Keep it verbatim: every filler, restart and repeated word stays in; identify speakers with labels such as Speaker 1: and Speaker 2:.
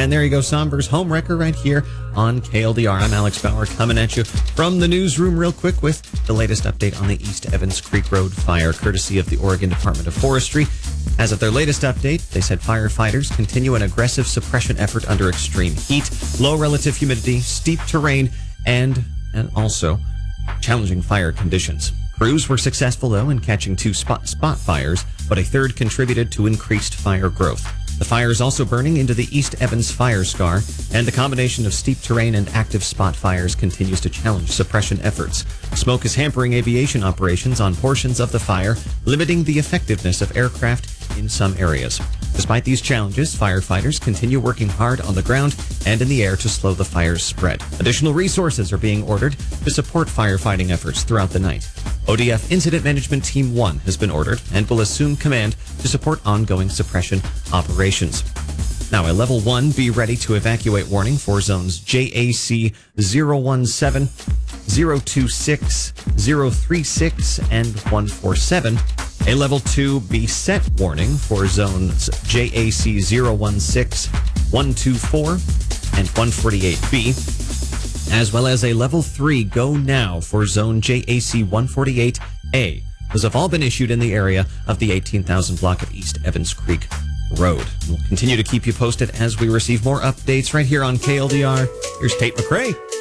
Speaker 1: And there you go, Somber's Home Wrecker right here on K L D R. I'm Alex Bauer coming at you from the newsroom real quick with the latest update on the East Evans Creek Road fire, courtesy of the Oregon Department of Forestry. As of their latest update, they said firefighters continue an aggressive suppression effort under extreme heat, low relative humidity, steep terrain, and, and also challenging fire conditions. Crews were successful, though, in catching two spot, spot fires, but a third contributed to increased fire growth. The fire is also burning into the East Evans fire scar, and the combination of steep terrain and active spot fires continues to challenge suppression efforts. Smoke is hampering aviation operations on portions of the fire, limiting the effectiveness of aircraft in some areas. Despite these challenges, firefighters continue working hard on the ground and in the air to slow the fire's spread. Additional resources are being ordered to support firefighting efforts throughout the night. O D F Incident Management Team one has been ordered and will assume command to support ongoing suppression operations. Now, a Level one Be Ready to Evacuate warning for zones J A C zero one seven, zero two six, zero three six, and one four seven. A Level two Be Set warning for zones J A C zero one six, one two four, and one forty-eight B, as well as a Level three Go Now for zone J A C one forty-eight A. Those have all been issued in the area of the eighteen thousand block of East Evans Creek Road. We'll continue to keep you posted as we receive more updates right here on K L D R. Here's Tate McRae.